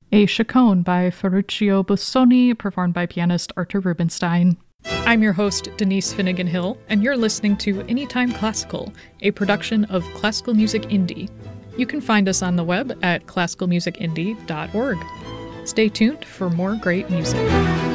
A Chaconne by Ferruccio Busoni, performed by pianist Artur Rubinstein. I'm your host, Denise Finnegan Hill, and you're listening to Anytime Classical, a production of Classical Music Indie. You can find us on the web at classicalmusicindie.org. Stay tuned for more great music.